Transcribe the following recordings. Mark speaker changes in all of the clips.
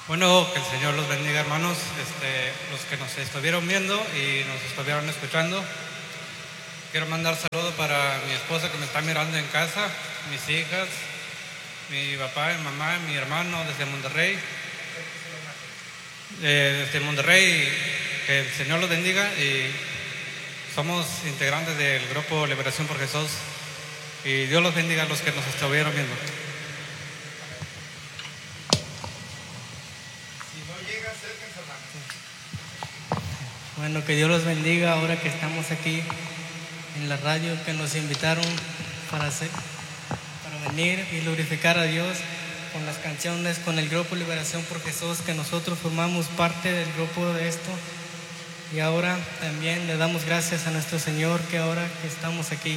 Speaker 1: Bueno, que el Señor los bendiga, hermanos, los que nos estuvieron viendo y nos estuvieron escuchando. Quiero mandar saludos para mi esposa que me está mirando en casa, mis hijas, mi papá, mi mamá, mi hermano desde Monterrey. Desde Monterrey, que el Señor los bendiga, y somos integrantes del grupo Liberación por Jesús, y Dios los bendiga a los que nos estuvieron viendo.
Speaker 2: Bueno, que Dios los bendiga ahora que estamos aquí en la radio, que nos invitaron para venir y glorificar a Dios con las canciones, con el grupo Liberación por Jesús, que nosotros formamos parte del grupo de esto. Y ahora también le damos gracias a nuestro Señor que ahora que estamos aquí.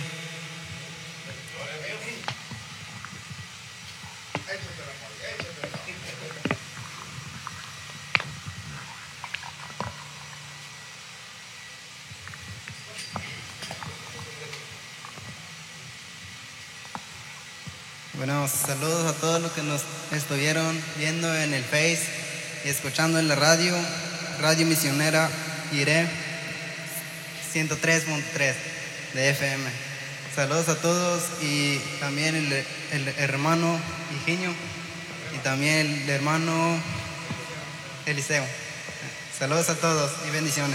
Speaker 3: Bueno, saludos a todos los que nos estuvieron viendo en el Face y escuchando en la radio, Radio Misionera Jiré 103.3 de FM. Saludos a todos y también el hermano Higinio y también el hermano Eliseo. Saludos a todos y bendiciones.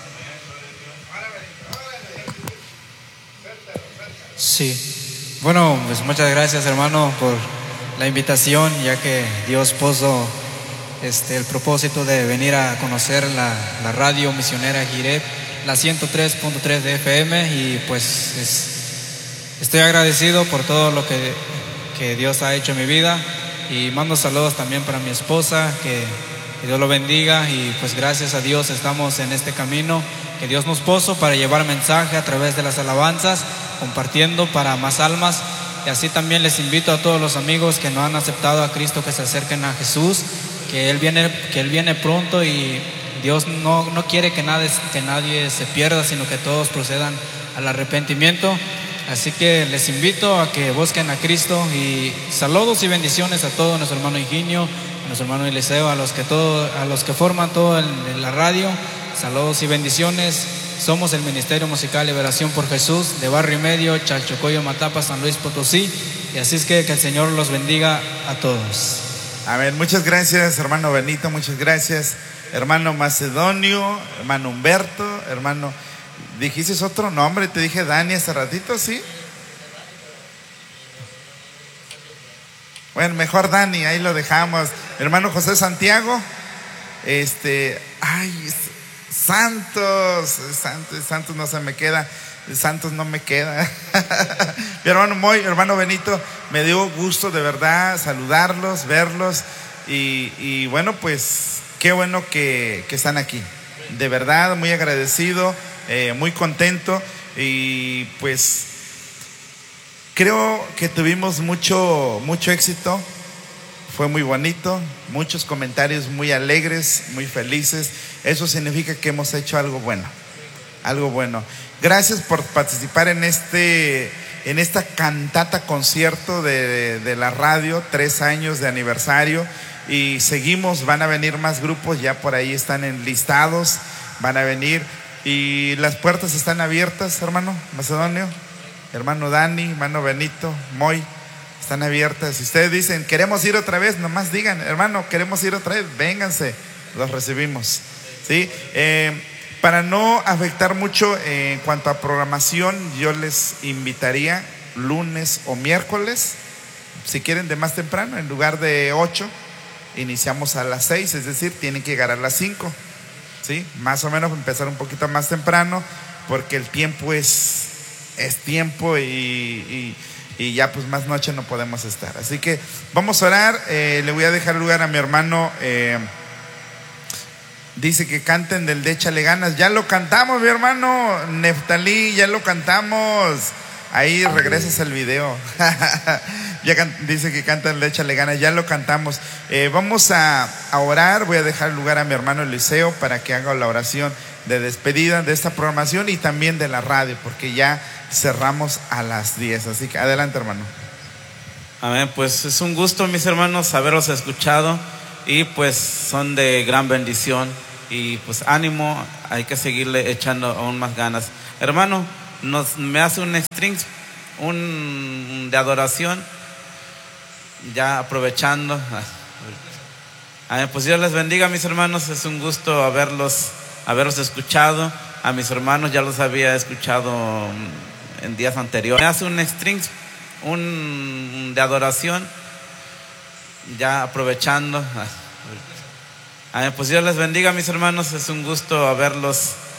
Speaker 4: Sí. Bueno, pues muchas gracias, hermano, por la invitación, ya que Dios puso el propósito de venir a conocer la radio misionera Jiré, la 103.3 de FM, y pues estoy agradecido por todo lo que Dios ha hecho en mi vida, y mando saludos también para mi esposa, que Dios lo bendiga, y pues gracias a Dios estamos en este camino que Dios nos puso para llevar mensaje a través de las alabanzas, compartiendo para más almas. Y así también les invito a todos los amigos que no han aceptado a Cristo que se acerquen a Jesús, que Él viene pronto, y Dios no quiere que nadie se pierda, sino que todos procedan al arrepentimiento. Así que les invito a que busquen a Cristo, y saludos y bendiciones a todo nuestro hermano Higinio, a nuestro hermano Eliseo, a los que forman todo la radio. Saludos y bendiciones. Somos el Ministerio Musical Liberación por Jesús de Barrio y Medio, Chalchocoyo, Matapa, San Luis Potosí. Y así es que el Señor los bendiga a todos.
Speaker 5: Amén. Muchas gracias, hermano Benito. Muchas gracias, hermano Macedonio, hermano Humberto, hermano. ¿Dijiste otro nombre? Te dije Dani hace ratito, ¿sí? Bueno, mejor Dani, ahí lo dejamos. Hermano José Santiago, Santos no se me queda, Santos no me queda. Mi hermano Moy, hermano Benito, me dio gusto de verdad saludarlos, verlos, y bueno, pues qué bueno que están aquí. De verdad, muy agradecido, muy contento, y pues creo que tuvimos mucho éxito. Fue muy bonito, muchos comentarios muy alegres, muy felices. Eso significa que hemos hecho algo bueno, algo bueno. Gracias por participar en esta cantata concierto de la radio, 3 años de aniversario, y seguimos. Van a venir más grupos, ya por ahí están enlistados, van a venir, y las puertas están abiertas, hermano Macedonio, hermano Dani, hermano Benito, Moy. Están abiertas. Si ustedes dicen, queremos ir otra vez, nomás digan, hermano, queremos ir otra vez, vénganse, los recibimos, ¿sí? Para no afectar mucho en cuanto a programación, yo les invitaría lunes o miércoles, si quieren de más temprano, en lugar de 8, iniciamos a las 6, es decir, tienen que llegar a las 5, ¿sí? Más o menos empezar un poquito más temprano, porque el tiempo es tiempo, y ya pues más noche no podemos estar. Así que vamos a orar. Le voy a dejar lugar a mi hermano. Dice que canten del de Échale Ganas. Ya lo cantamos, mi hermano Neftalí, ya lo cantamos. Ahí regresas al video. Dice que cantan el de Échale Ganas, ya lo cantamos. Vamos a orar. Voy a dejar lugar a mi hermano Eliseo para que haga la oración de despedida de esta programación y también de la radio, porque ya cerramos a las 10. Así que adelante, hermano.
Speaker 6: Amén. Pues es un gusto, mis hermanos, haberlos escuchado. y pues son de gran bendición. Y pues ánimo, hay que seguirle echando aún más ganas. Hermano, me hace un strings, de adoración, ya aprovechando. Pues Dios les bendiga, mis hermanos. Es un gusto haberlos escuchado. A mis hermanos ya los había escuchado en días anteriores. Me hace un strings, de adoración, ya aprovechando. Pues Dios les bendiga, mis hermanos. Es un gusto haberlos